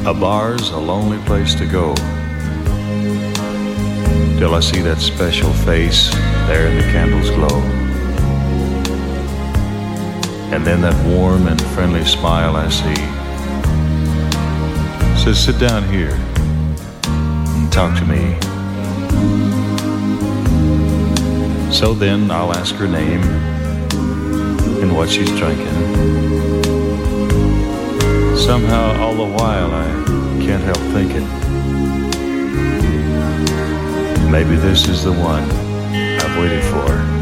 A bar's a lonely place to go, till I see that special face there in the candle's glow. And then that warm and friendly smile I see says, sit down here and talk to me. So then I'll ask her name and what she's drinking. Somehow all the while I can't help thinking, maybe this is the one I've waited for.